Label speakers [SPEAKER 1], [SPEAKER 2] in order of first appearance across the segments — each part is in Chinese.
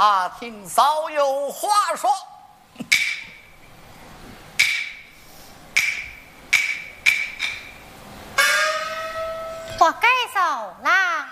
[SPEAKER 1] 阿廷嫂有话说。
[SPEAKER 2] 我该走了。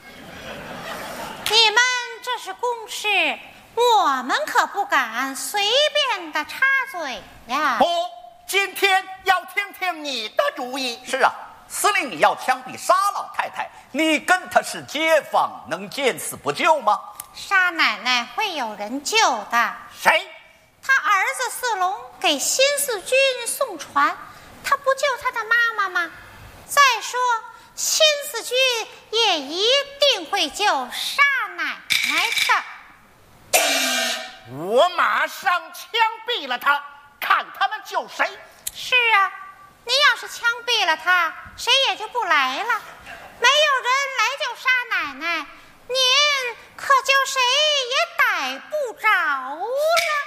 [SPEAKER 2] 你们这是公事，我们可不敢随便的插嘴呀。
[SPEAKER 1] 不，今天要听听你的主意。是啊，司令你要枪毙沙老太太，你跟他是街坊，能见死不救吗？
[SPEAKER 2] 沙奶奶会有人救的。
[SPEAKER 1] 谁？
[SPEAKER 2] 他儿子四龙给新四军送船，他不救他的妈妈吗？再说新四军也一定会救沙奶奶的。
[SPEAKER 3] 我马上枪毙了他，看他们救谁。
[SPEAKER 2] 是啊，你要是枪毙了他，谁也就不来了。没有人来救沙奶奶，您可就谁也逮不着了。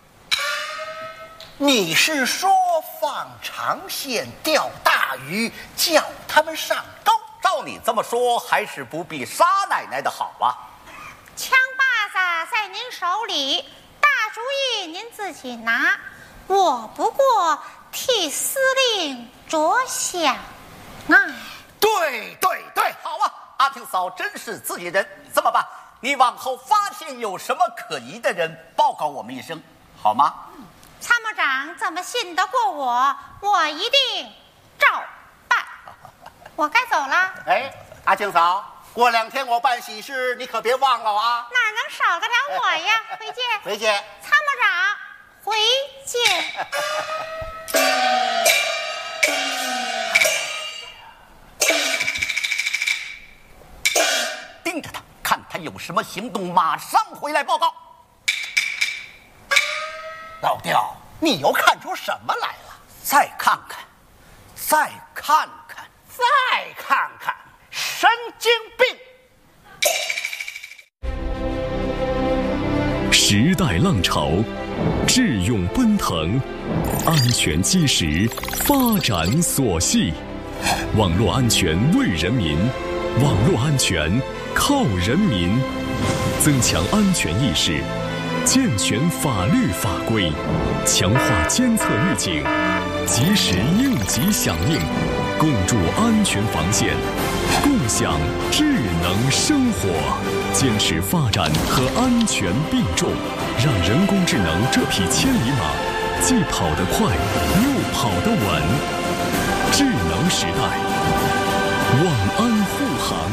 [SPEAKER 3] 你是说放长线钓大鱼，叫他们上钩？
[SPEAKER 1] 照你这么说，还是不必沙奶奶的好啊。
[SPEAKER 2] 枪把子在您手里，大主意您自己拿，我不过替司令着想啊。
[SPEAKER 1] 对，好啊，阿廷嫂真是自己人。这么办，你往后发现有什么可疑的人，报告我们一声，好吗？
[SPEAKER 2] 参谋长怎么信得过我？我一定照办。我该走了。
[SPEAKER 3] 哎，阿庆嫂，过2天我办喜事，你可别忘了啊。
[SPEAKER 2] 哪能少得了我呀？回见。
[SPEAKER 3] 回见。
[SPEAKER 2] 参谋长，回见。
[SPEAKER 1] 盯着他，看他有什么行动，马上回来报告。
[SPEAKER 3] 老刁，你又看出什么来了？
[SPEAKER 1] 再看看，再看看，
[SPEAKER 3] 再看看，神经病！
[SPEAKER 4] 时代浪潮，智勇奔腾，安全基石，发展所系。网络安全为人民，网络安全靠人民。增强安全意识，健全法律法规，强化监测预警，及时应急响应，共筑安全防线，共享智能生活。坚持发展和安全并重，让人工智能这匹千里马既跑得快又跑得稳。智能时代，万安护航。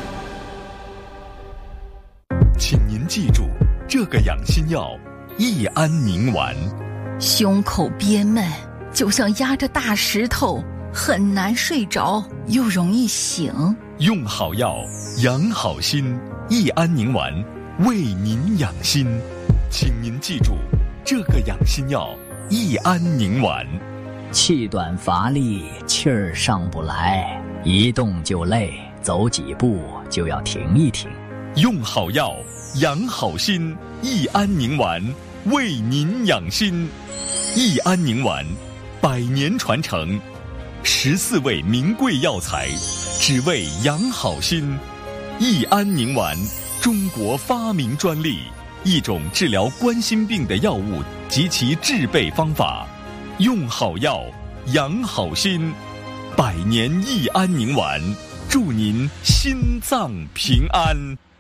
[SPEAKER 4] 请您记住这个养心药益安宁丸。
[SPEAKER 5] 胸口憋闷，就像压着大石头，很难睡着，又容易醒。
[SPEAKER 4] 用好药，养好心。益安宁丸为您养心，请您记住这个养心药益安宁丸。
[SPEAKER 6] 气短乏力，气儿上不来，一动就累，走几步就要停一停。
[SPEAKER 4] 用好药，养好心，益安宁丸为您养心。益安宁丸100年传承，14味名贵药材，只为养好心。益安宁丸，中国发明专利，一种治疗冠心病的药物及其制备方法。用好药，养好心，100年益安宁丸，祝您心脏平安。